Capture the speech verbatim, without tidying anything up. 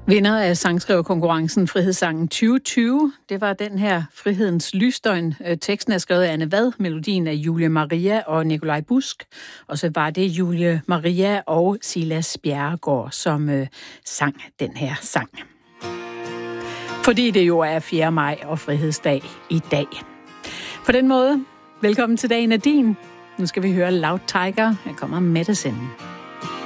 Vinder af sangskriverkonkurrencen Frihedssangen tyve tyve, det var den her Frihedens Lysdøgn. Teksten er skrevet af Anne Vad, melodien af Julie Maria og Nikolaj Busk. Og så var det Julie Maria og Silas Bjerregaard, som øh, sang den her sang. Fordi det jo er fjerde maj og frihedsdag i dag. På den måde, velkommen til Dagen er din. Nu skal vi høre Loud Tiger. Her kommer Medicine.